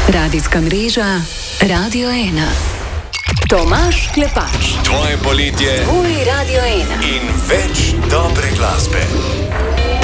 Radijska mreža Radio 1. Tomaž Klepač. Tvoje poletje. Tvoj Radio 1. In